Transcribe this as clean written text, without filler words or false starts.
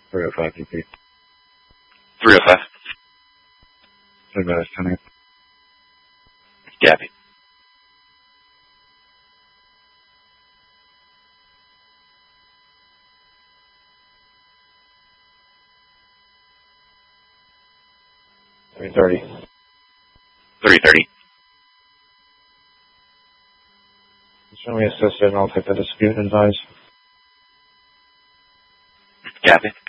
305 DP. 305. 10 minutes, 10 minutes. Copy. $330. 330. Show me assisted and I'll take the dispute and advise. Copy.